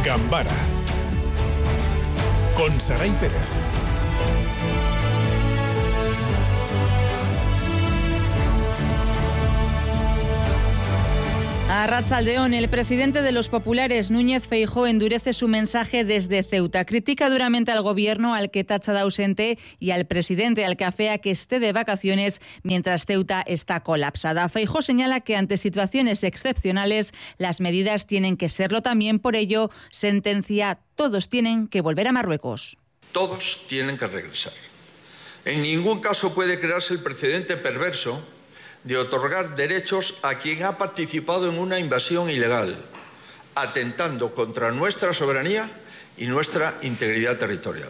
Gambara con Saray Pérez. Arratsaldeón, el presidente de los populares, Núñez Feijóo, endurece su mensaje desde Ceuta. Critica duramente al gobierno, al que tacha de ausente, y al presidente, al que afea que esté de vacaciones mientras Ceuta está colapsada. Feijóo señala que ante situaciones excepcionales las medidas tienen que serlo también. Por ello, sentencia: todos tienen que volver a Marruecos. Todos tienen que regresar. En ningún caso puede crearse el precedente perverso de otorgar derechos a quien ha participado en una invasión ilegal, atentando contra nuestra soberanía y nuestra integridad territorial.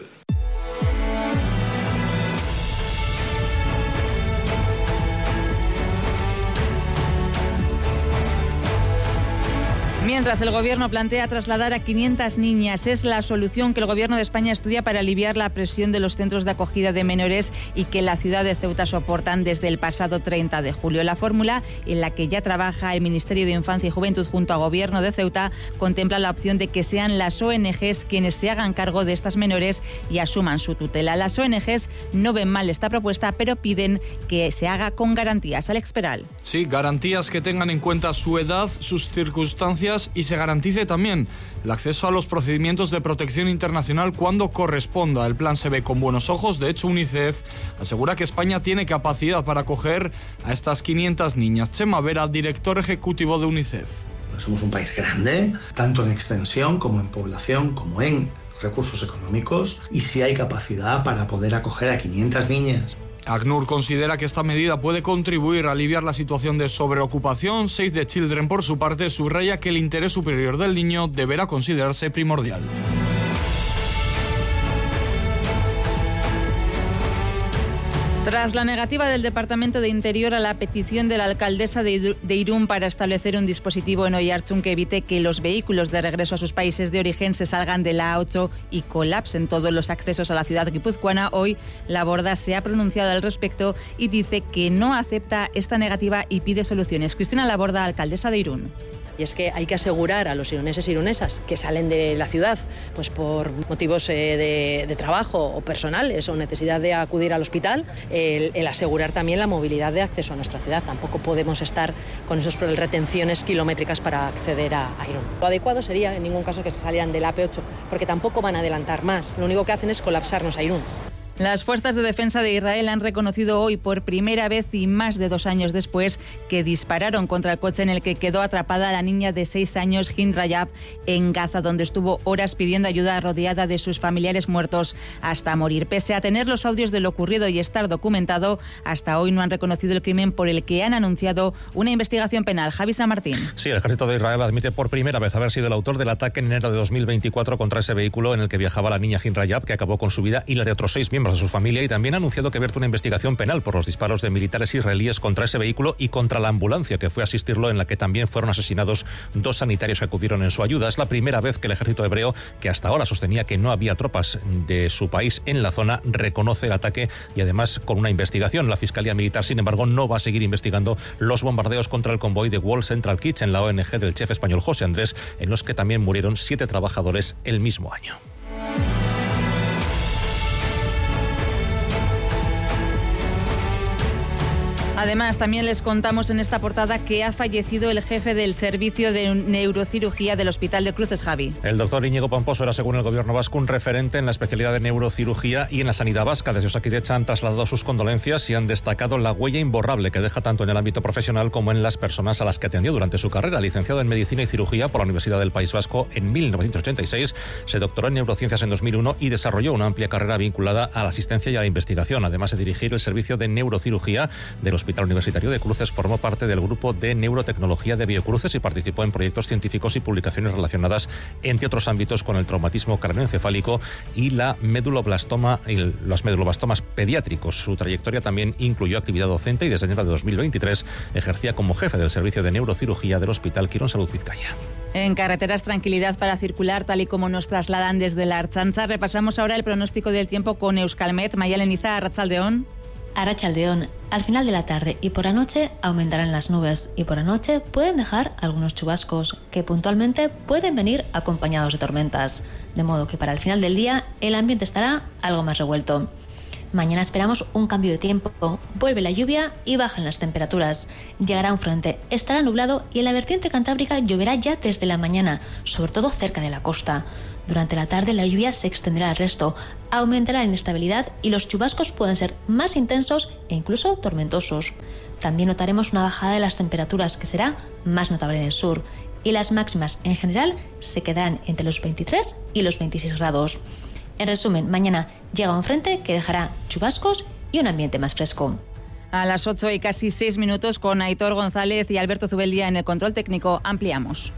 Mientras el Gobierno plantea trasladar a 500 niñas, es la solución que el Gobierno de España estudia para aliviar la presión de los centros de acogida de menores y que la ciudad de Ceuta soportan desde el pasado 30 de julio. La fórmula, en la que ya trabaja el Ministerio de Infancia y Juventud junto al Gobierno de Ceuta, contempla la opción de que sean las ONGs quienes se hagan cargo de estas menores y asuman su tutela. Las ONGs no ven mal esta propuesta, pero piden que se haga con garantías. Alex Peral. Sí, garantías que tengan en cuenta su edad, sus circunstancias y se garantice también el acceso a los procedimientos de protección internacional cuando corresponda. El plan se ve con buenos ojos. De hecho, UNICEF asegura que España tiene capacidad para acoger a estas 500 niñas. Chema Vera, director ejecutivo de UNICEF. Somos un país grande, tanto en extensión como en población, como en recursos económicos, y sí hay capacidad para poder acoger a 500 niñas. ACNUR considera que esta medida puede contribuir a aliviar la situación de sobreocupación. Save the Children, por su parte, subraya que el interés superior del niño deberá considerarse primordial. Tras la negativa del Departamento de Interior a la petición de la alcaldesa de Irún para establecer un dispositivo en Oiartzun que evite que los vehículos de regreso a sus países de origen se salgan de la A8 y colapsen todos los accesos a la ciudad guipuzcoana, hoy Laborda se ha pronunciado al respecto y dice que no acepta esta negativa y pide soluciones. Cristina Laborda, alcaldesa de Irún. Y es que hay que asegurar a los iruneses y irunesas que salen de la ciudad pues por motivos de trabajo o personales o necesidad de acudir al hospital, el asegurar también la movilidad de acceso a nuestra ciudad. Tampoco podemos estar con esas retenciones kilométricas para acceder a Irún. Lo adecuado sería en ningún caso que se salieran del AP8, porque tampoco van a adelantar más. Lo único que hacen es colapsarnos a Irún. Las fuerzas de defensa de Israel han reconocido hoy por primera vez y más de 2 años después que dispararon contra el coche en el que quedó atrapada la niña de 6 años, Hind Rajab, en Gaza, donde estuvo horas pidiendo ayuda rodeada de sus familiares muertos hasta morir. Pese a tener los audios de lo ocurrido y estar documentado, hasta hoy no han reconocido el crimen por el que han anunciado una investigación penal. Javi San Martín. Sí, el ejército de Israel admite por primera vez haber sido el autor del ataque en enero de 2024 contra ese vehículo en el que viajaba la niña Hind Rajab, que acabó con su vida y la de otros 6 miembros de su familia, y también ha anunciado que ha abierto una investigación penal por los disparos de militares israelíes contra ese vehículo y contra la ambulancia que fue a asistirlo, en la que también fueron asesinados 2 sanitarios que acudieron en su ayuda. Es la primera vez que el ejército hebreo, que hasta ahora sostenía que no había tropas de su país en la zona, reconoce el ataque y además con una investigación. La Fiscalía Militar, sin embargo, no va a seguir investigando los bombardeos contra el convoy de World Central Kitchen, la ONG del chef español José Andrés, en los que también murieron 7 trabajadores el mismo año. Además, también les contamos en esta portada que ha fallecido el jefe del servicio de neurocirugía del Hospital de Cruces, Javi. El doctor Íñigo Pomposo era, según el gobierno vasco, un referente en la especialidad de neurocirugía y en la sanidad vasca. Desde Osakidetza han trasladado sus condolencias y han destacado la huella imborrable que deja tanto en el ámbito profesional como en las personas a las que atendió durante su carrera. Licenciado en Medicina y Cirugía por la Universidad del País Vasco en 1986, se doctoró en Neurociencias en 2001 y desarrolló una amplia carrera vinculada a la asistencia y a la investigación. Además de dirigir el servicio de neurocirugía del Hospital Universitario de Cruces, formó parte del grupo de neurotecnología de Biocruces y participó en proyectos científicos y publicaciones relacionadas, entre otros ámbitos, con el traumatismo craneoencefálico y la meduloblastoma y los meduloblastomas pediátricos. Su trayectoria también incluyó actividad docente y desde enero de 2023 ejercía como jefe del servicio de neurocirugía del Hospital Quirón Salud Vizcaya. En carreteras, tranquilidad para circular, tal y como nos trasladan desde la Ertzaintza. Repasamos ahora el pronóstico del tiempo con Euskalmet. Mayalen Iza, arratsaldeon. Arratsaldeón. Al final de la tarde y por la noche aumentarán las nubes y por la noche pueden dejar algunos chubascos que puntualmente pueden venir acompañados de tormentas. De modo que para el final del día el ambiente estará algo más revuelto. Mañana esperamos un cambio de tiempo. Vuelve la lluvia y bajan las temperaturas. Llegará un frente, estará nublado y en la vertiente cantábrica lloverá ya desde la mañana, sobre todo cerca de la costa. Durante la tarde la lluvia se extenderá al resto, aumentará la inestabilidad y los chubascos pueden ser más intensos e incluso tormentosos. También notaremos una bajada de las temperaturas que será más notable en el sur y las máximas en general se quedarán entre los 23 y los 26 grados. En resumen, mañana llega un frente que dejará chubascos y un ambiente más fresco. A las 8 y casi 6 minutos con Aitor González y Alberto Zubeldía en el control técnico ampliamos.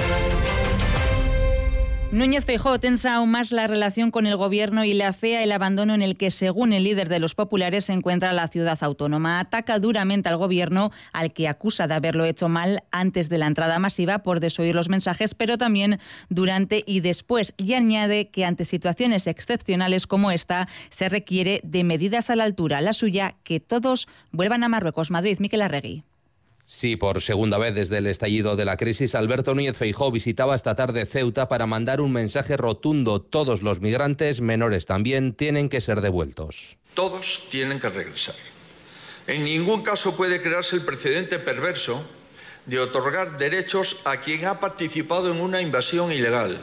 Núñez Feijóo tensa aún más la relación con el gobierno y le afea el abandono en el que, según el líder de los populares, se encuentra la ciudad autónoma. Ataca duramente al gobierno, al que acusa de haberlo hecho mal antes de la entrada masiva por desoír los mensajes, pero también durante y después. Y añade que ante situaciones excepcionales como esta se requiere de medidas a la altura. La suya, que todos vuelvan a Marruecos. Madrid, Miquel Arregui. Sí, por segunda vez desde el estallido de la crisis, Alberto Núñez Feijóo visitaba esta tarde Ceuta para mandar un mensaje rotundo. Todos los migrantes, menores también, tienen que ser devueltos. Todos tienen que regresar. En ningún caso puede crearse el precedente perverso de otorgar derechos a quien ha participado en una invasión ilegal,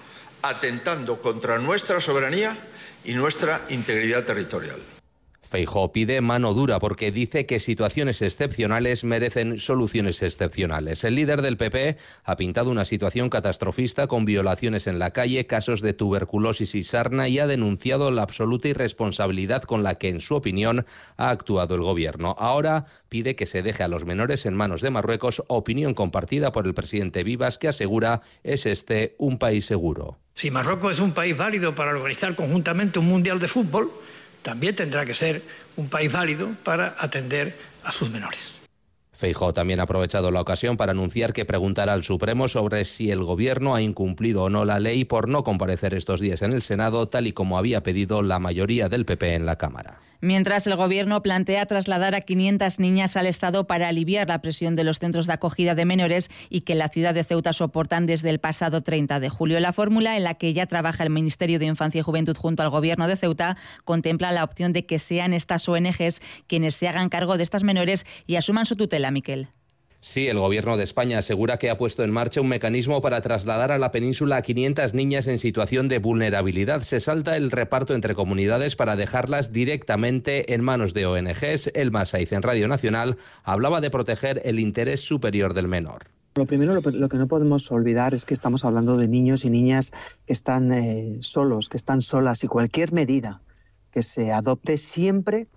atentando contra nuestra soberanía y nuestra integridad territorial. Feijóo pide mano dura porque dice que situaciones excepcionales merecen soluciones excepcionales. El líder del PP ha pintado una situación catastrofista con violaciones en la calle, casos de tuberculosis y sarna y ha denunciado la absoluta irresponsabilidad con la que, en su opinión, ha actuado el gobierno. Ahora pide que se deje a los menores en manos de Marruecos, opinión compartida por el presidente Vivas, que asegura es este un país seguro. Si Marruecos es un país válido para organizar conjuntamente un mundial de fútbol, también tendrá que ser un país válido para atender a sus menores. Feijóo también ha aprovechado la ocasión para anunciar que preguntará al Supremo sobre si el Gobierno ha incumplido o no la ley por no comparecer estos días en el Senado, tal y como había pedido la mayoría del PP en la Cámara. Mientras, el Gobierno plantea trasladar a 500 niñas al Estado para aliviar la presión de los centros de acogida de menores y que la ciudad de Ceuta soportan desde el pasado 30 de julio. La fórmula en la que ya trabaja el Ministerio de Infancia y Juventud junto al Gobierno de Ceuta contempla la opción de que sean estas ONGs quienes se hagan cargo de estas menores y asuman su tutela, Miquel. Sí, el Gobierno de España asegura que ha puesto en marcha un mecanismo para trasladar a la península a 500 niñas en situación de vulnerabilidad. Se salta el reparto entre comunidades para dejarlas directamente en manos de ONGs. Elma Saiz, en Radio Nacional, hablaba de proteger el interés superior del menor. Lo primero, lo que no podemos olvidar es que estamos hablando de niños y niñas que están solos, que están solas, y cualquier medida que se adopte siempre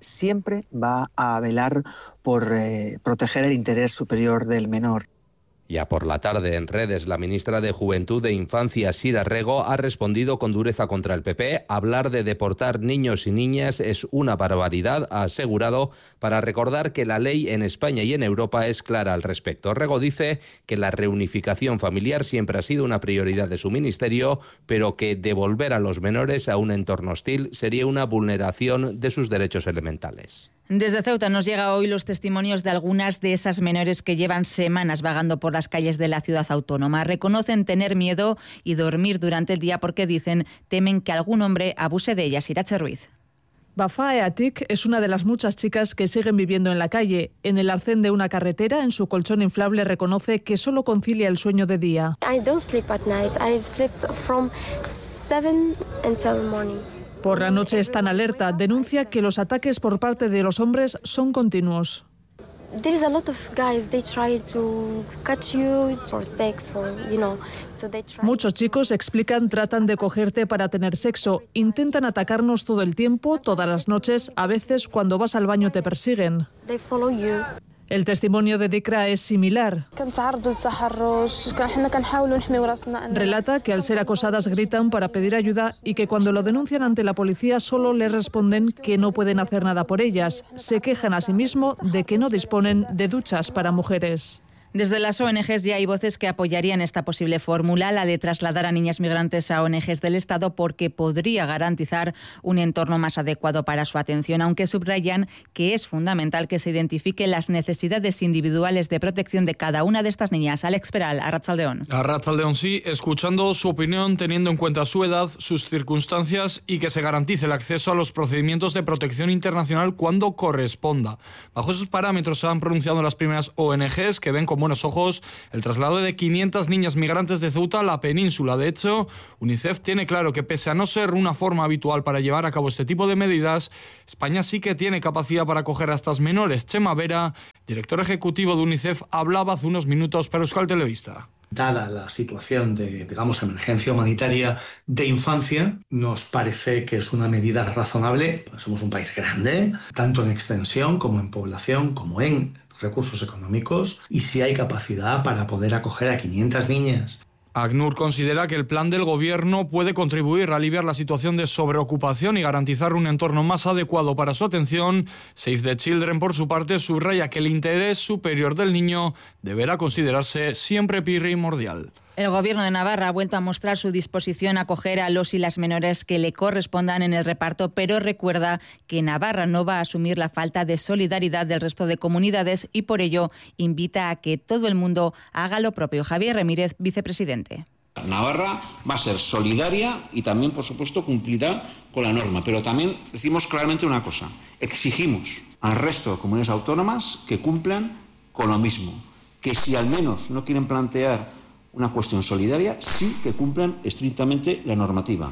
va a velar por proteger el interés superior del menor. Ya por la tarde, en redes, la ministra de Juventud e Infancia, Sira Rego, ha respondido con dureza contra el PP. Hablar de deportar niños y niñas es una barbaridad, ha asegurado, para recordar que la ley en España y en Europa es clara al respecto. Rego dice que la reunificación familiar siempre ha sido una prioridad de su ministerio, pero que devolver a los menores a un entorno hostil sería una vulneración de sus derechos elementales. Desde Ceuta nos llega hoy los testimonios de algunas de esas menores que llevan semanas vagando por las calles de la ciudad autónoma. Reconocen tener miedo y dormir durante el día porque dicen temen que algún hombre abuse de ellas. Irache Ruiz. Bafae Atik es una de las muchas chicas que siguen viviendo en la calle. En el arcén de una carretera, en su colchón inflable, reconoce que solo concilia el sueño de día. I don't sleep at night. I sleep from 7 until morning. Por la noche está en alerta. Denuncia que los ataques por parte de los hombres son continuos. There is a lot of guys, they try to catch you for sex, Muchos chicos, explican, tratan de cogerte para tener sexo. Intentan atacarnos todo el tiempo, todas las noches. A veces, cuando vas al baño, te persiguen. They follow you. El testimonio de Dikra es similar. Relata que al ser acosadas gritan para pedir ayuda y que cuando lo denuncian ante la policía solo les responden que no pueden hacer nada por ellas. Se quejan asimismo de que no disponen de duchas para mujeres. Desde las ONGs ya hay voces que apoyarían esta posible fórmula, la de trasladar a niñas migrantes a ONGs del Estado, porque podría garantizar un entorno más adecuado para su atención, aunque subrayan que es fundamental que se identifiquen las necesidades individuales de protección de cada una de estas niñas. Alex Peral, Arratsaldeon. Arratsaldeon, sí, escuchando su opinión, teniendo en cuenta su edad, sus circunstancias y que se garantice el acceso a los procedimientos de protección internacional cuando corresponda. Bajo esos parámetros se han pronunciado las primeras ONGs que ven con buenos ojos el traslado de 500 niñas migrantes de Ceuta a la península. De hecho, UNICEF tiene claro que pese a no ser una forma habitual para llevar a cabo este tipo de medidas, España sí que tiene capacidad para acoger a estas menores. Chema Vera, director ejecutivo de UNICEF, hablaba hace unos minutos para Euskal Telebista. Dada la situación de, emergencia humanitaria de infancia, nos parece que es una medida razonable. Somos un país grande, tanto en extensión como en población, como en recursos económicos, y si hay capacidad para poder acoger a 500 niñas. ACNUR considera que el plan del Gobierno puede contribuir a aliviar la situación de sobreocupación y garantizar un entorno más adecuado para su atención. Save the Children, por su parte, subraya que el interés superior del niño deberá considerarse siempre primordial. El Gobierno de Navarra ha vuelto a mostrar su disposición a acoger a los y las menores que le correspondan en el reparto, pero recuerda que Navarra no va a asumir la falta de solidaridad del resto de comunidades y por ello invita a que todo el mundo haga lo propio. Javier Ramírez, vicepresidente. Navarra va a ser solidaria y también, por supuesto, cumplirá con la norma. Pero también decimos claramente una cosa. Exigimos al resto de comunidades autónomas que cumplan con lo mismo. Que si al menos no quieren plantear una cuestión solidaria, sí que cumplan estrictamente la normativa.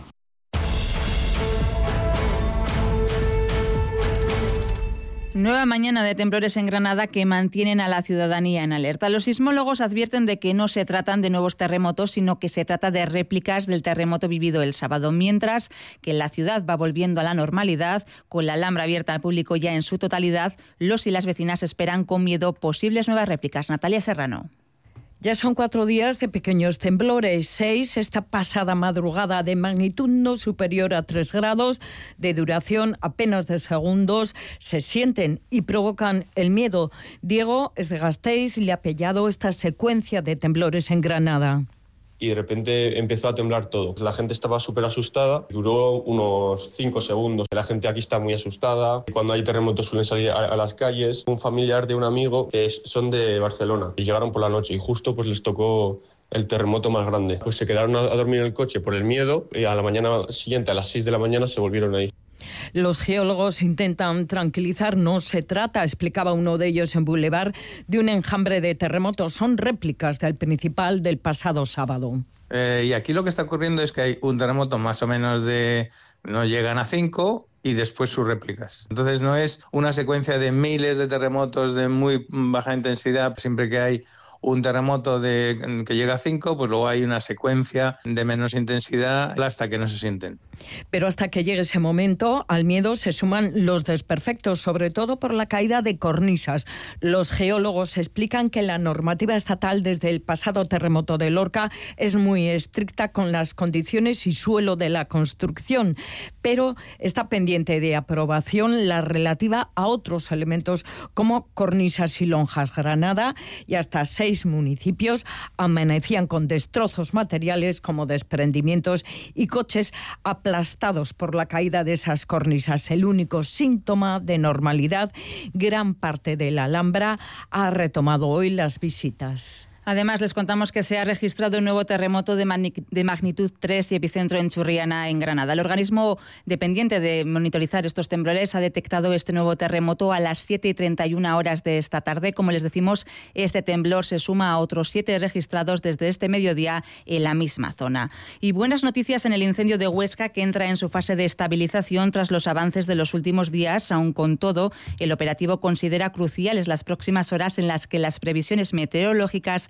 Nueva mañana de temblores en Granada que mantienen a la ciudadanía en alerta. Los sismólogos advierten de que no se tratan de nuevos terremotos, sino que se trata de réplicas del terremoto vivido el sábado, mientras que la ciudad va volviendo a la normalidad, con la Alhambra abierta al público ya en su totalidad. Los y las vecinas esperan con miedo posibles nuevas réplicas. Natalia Serrano. Ya son 4 días de pequeños temblores, 6 esta pasada madrugada, de magnitud no superior a 3 grados, de duración apenas de segundos, se sienten y provocan el miedo. Diego es de Gasteiz y le ha pillado esta secuencia de temblores en Granada. Y de repente empezó a temblar todo. La gente estaba súper asustada, duró unos 5 segundos. La gente aquí está muy asustada. Cuando hay terremotos suelen salir a las calles. Un familiar de un amigo son de Barcelona y llegaron por la noche y justo pues les tocó el terremoto más grande. Pues se quedaron a dormir en el coche por el miedo y a la mañana siguiente, a las 6 de la mañana, se volvieron a ir. Los geólogos intentan tranquilizar, no se trata, explicaba uno de ellos en Boulevard, de un enjambre de terremotos, son réplicas del principal del pasado sábado. Y aquí lo que está ocurriendo es que hay un terremoto más o menos no llegan a 5 y después sus réplicas. Entonces no es una secuencia de miles de terremotos de muy baja intensidad, siempre que hay un terremoto que llega a 5, pues luego hay una secuencia de menos intensidad hasta que no se sienten. Pero hasta que llegue ese momento, al miedo se suman los desperfectos, sobre todo por la caída de cornisas. Los geólogos explican que la normativa estatal desde el pasado terremoto de Lorca es muy estricta con las condiciones y suelo de la construcción, pero está pendiente de aprobación la relativa a otros elementos como cornisas y lonjas. Granada y hasta 6 municipios amanecían con destrozos materiales como desprendimientos y coches aplastados por la caída de esas cornisas. El único síntoma de normalidad, gran parte de la Alhambra ha retomado hoy las visitas. Además, les contamos que se ha registrado un nuevo terremoto de magnitud 3 y epicentro en Churriana, en Granada. El organismo dependiente de monitorizar estos temblores ha detectado este nuevo terremoto a las 7:31 horas de esta tarde. Como les decimos, este temblor se suma a otros 7 registrados desde este mediodía en la misma zona. Y buenas noticias en el incendio de Huesca, que entra en su fase de estabilización tras los avances de los últimos días. Aun con todo, el operativo considera cruciales las próximas horas en las que las previsiones meteorológicas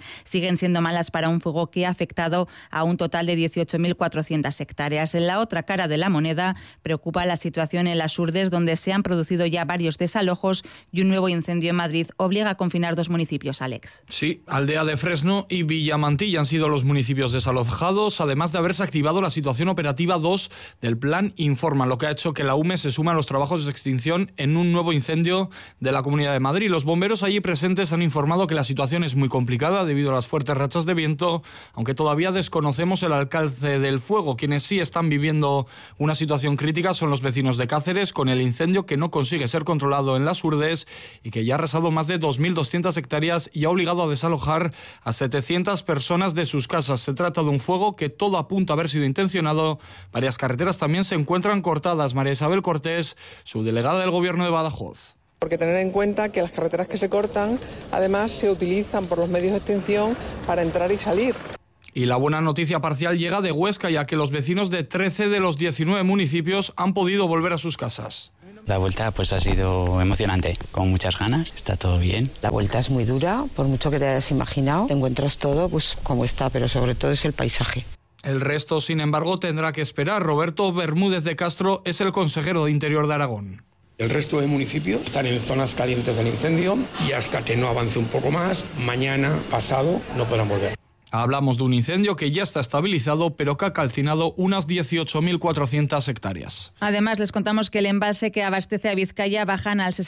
siguen siendo malas para un fuego que ha afectado a un total de 18.400 hectáreas. En la otra cara de la moneda preocupa la situación en las Urdes, donde se han producido ya varios desalojos y un nuevo incendio en Madrid obliga a confinar 2 municipios, Alex. Sí, Aldea de Fresno y Villamantilla han sido los municipios desalojados, además de haberse activado la situación operativa 2 del Plan Informa, lo que ha hecho que la UME se suma a los trabajos de extinción en un nuevo incendio de la Comunidad de Madrid. Los bomberos allí presentes han informado que la situación es muy complicada debido a las fuertes rachas de viento, aunque todavía desconocemos el alcance del fuego. Quienes sí están viviendo una situación crítica son los vecinos de Cáceres, con el incendio que no consigue ser controlado en las Urdes y que ya ha arrasado más de 2.200 hectáreas y ha obligado a desalojar a 700 personas de sus casas. Se trata de un fuego que todo apunta a haber sido intencionado. Varias carreteras también se encuentran cortadas. María Isabel Cortés, subdelegada del Gobierno de Badajoz. Porque tener en cuenta que las carreteras que se cortan, además, se utilizan por los medios de extinción para entrar y salir. Y la buena noticia parcial llega de Huesca, ya que los vecinos de 13 de los 19 municipios han podido volver a sus casas. La vuelta pues ha sido emocionante, con muchas ganas, está todo bien. La vuelta es muy dura, por mucho que te hayas imaginado, te encuentras todo pues como está, pero sobre todo es el paisaje. El resto, sin embargo, tendrá que esperar. Roberto Bermúdez de Castro es el consejero de Interior de Aragón. El resto de municipios están en zonas calientes del incendio y hasta que no avance un poco más, mañana, pasado, no podrán volver. Hablamos de un incendio que ya está estabilizado, pero que ha calcinado unas 18.400 hectáreas. Además, les contamos que el embalse que abastece a Vizcaya bajan al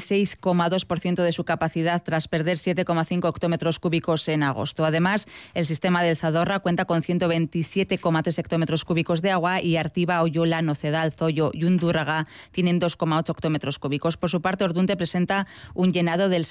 66,2% de su capacidad tras perder 7,5 hectómetros cúbicos en agosto. Además, el sistema del Zadorra cuenta con 127,3 hectómetros cúbicos de agua y Artiba, Oyola, Nocedal, Zoyo y Undurraga tienen 2,8 hectómetros cúbicos. Por su parte, Ordunte presenta un llenado del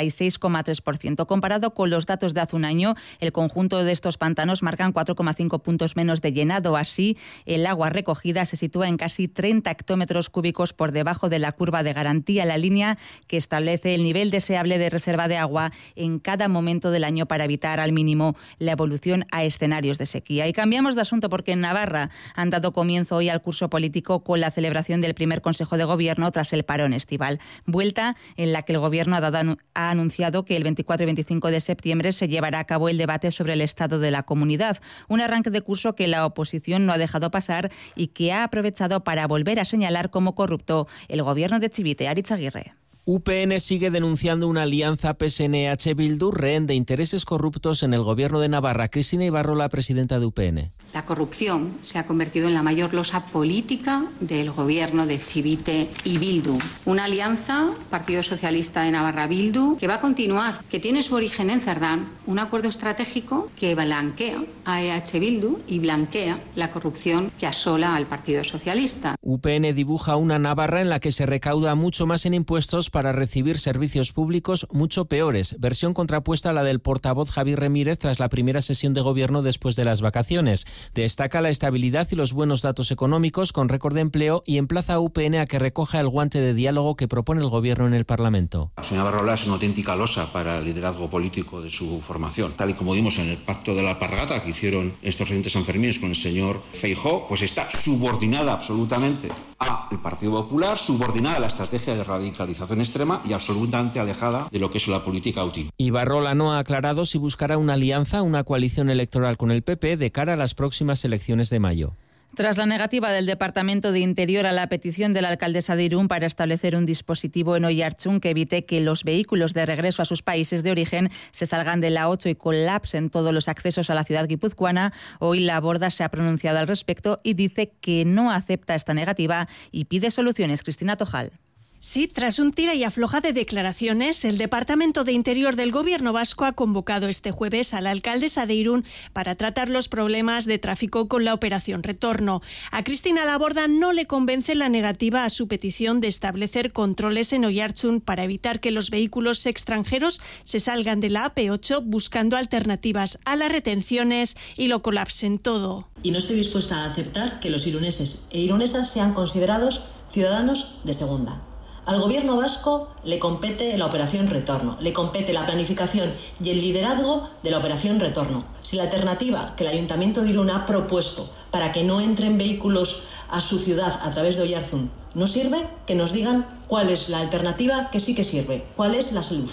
66,3%. Comparado con los datos de hace un año, el conjunto de estos pantanos marcan 4,5 puntos menos de llenado. Así, el agua recogida se sitúa en casi 30 hectómetros cúbicos por debajo de la curva de garantía, la línea que establece el nivel deseable de reserva de agua en cada momento del año para evitar al mínimo la evolución a escenarios de sequía. Y cambiamos de asunto porque en Navarra han dado comienzo hoy al curso político con la celebración del primer Consejo de Gobierno tras el parón estival. Vuelta en la que el Gobierno ha anunciado que el 24 y 25 de septiembre se llevará a cabo el debate sobre el estado de la comunidad. Un arranque de curso que la oposición no ha dejado pasar y que ha aprovechado para volver a señalar como corrupto el Gobierno de Chivite. Aritz Aguirre. UPN sigue denunciando una alianza PSN-H-Bildu, rehén de intereses corruptos en el Gobierno de Navarra. Cristina Ibarrola, presidenta de UPN. La corrupción se ha convertido en la mayor losa política del Gobierno de Chivite y Bildu. Una alianza, Partido Socialista de Navarra-Bildu, que va a continuar, que tiene su origen en Cerdán, un acuerdo estratégico que blanquea a EH Bildu y blanquea la corrupción que asola al Partido Socialista. UPN dibuja una Navarra en la que se recauda mucho más en impuestos para recibir servicios públicos mucho peores. Versión contrapuesta a la del portavoz Javier Remírez tras la primera sesión de gobierno después de las vacaciones. Destaca la estabilidad y los buenos datos económicos con récord de empleo y emplaza a UPN a que recoja el guante de diálogo que propone el gobierno en el Parlamento. La señora Ibarrola es una auténtica losa para el liderazgo político de su formación. Tal y como vimos en el pacto de la alpargata que hicieron estos recientes Sanfermines con el señor Feijóo, pues está subordinada absolutamente al Partido Popular, subordinada a la estrategia de radicalización extrema y absolutamente alejada de lo que es la política útil. Ibarrola no ha aclarado si buscará una alianza, una coalición electoral con el PP de cara a las próximas elecciones de mayo. Tras la negativa del Departamento de Interior a la petición de la alcaldesa de Irún para establecer un dispositivo en Oiartzun que evite que los vehículos de regreso a sus países de origen se salgan de la 8 y colapsen todos los accesos a la ciudad guipuzcoana, hoy la Borda se ha pronunciado al respecto y dice que no acepta esta negativa y pide soluciones. Cristina Tojal. Sí, tras un tira y afloja de declaraciones, el Departamento de Interior del Gobierno vasco ha convocado este jueves a la alcaldesa de Irún para tratar los problemas de tráfico con la Operación Retorno. A Cristina Laborda no le convence la negativa a su petición de establecer controles en Oiartzun para evitar que los vehículos extranjeros se salgan de la AP8 buscando alternativas a las retenciones y lo colapsen todo. Y no estoy dispuesta a aceptar que los iruneses e irunesas sean considerados ciudadanos de segunda. Al Gobierno vasco le compete la Operación Retorno, le compete la planificación y el liderazgo de la Operación Retorno. Si la alternativa que el Ayuntamiento de Irún ha propuesto para que no entren vehículos a su ciudad a través de Oiartzun no sirve, que nos digan cuál es la alternativa que sí que sirve, cuál es la solución.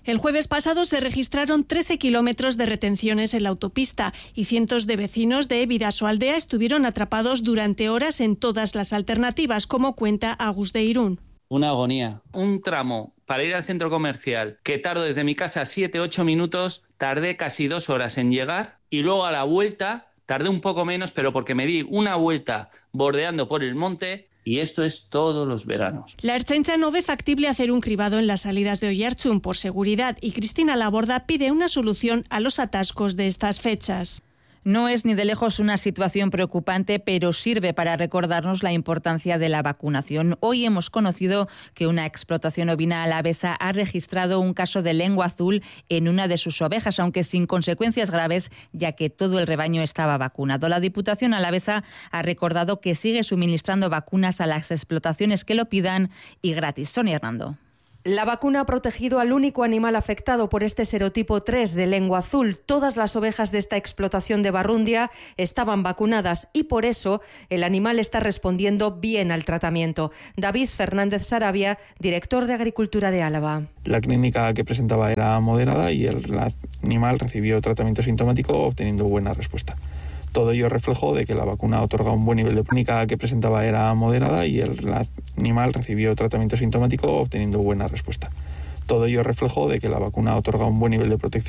El jueves pasado se registraron 13 kilómetros de retenciones en la autopista y cientos de vecinos de Bidasoaldea estuvieron atrapados durante horas en todas las alternativas, como cuenta Agus de Irún. Una agonía. Un tramo para ir al centro comercial que tardo desde mi casa 7-8 minutos, tardé casi 2 horas en llegar y luego a la vuelta tardé un poco menos, pero porque me di una vuelta bordeando por el monte. Y esto es todos los veranos. La Ertzaintza no ve factible hacer un cribado en las salidas de Oiartzun por seguridad y Cristina Laborda pide una solución a los atascos de estas fechas. No es ni de lejos una situación preocupante, pero sirve para recordarnos la importancia de la vacunación. Hoy hemos conocido que una explotación ovina alavesa ha registrado un caso de lengua azul en una de sus ovejas, aunque sin consecuencias graves, ya que todo el rebaño estaba vacunado. La Diputación alavesa ha recordado que sigue suministrando vacunas a las explotaciones que lo pidan y gratis. Sonia Hernando. La vacuna ha protegido al único animal afectado por este serotipo 3 de lengua azul. Todas las ovejas de esta explotación de Barrundia estaban vacunadas y por eso el animal está respondiendo bien al tratamiento. David Fernández Sarabia, director de Agricultura de Álava. La clínica que presentaba era moderada y el animal recibió tratamiento sintomático obteniendo buena respuesta. Todo ello es reflejo de que la vacuna otorga un buen nivel de clínica que presentaba era moderada y el animal recibió tratamiento sintomático obteniendo buena respuesta. Todo ello es reflejo de que la vacuna otorga un buen nivel de protección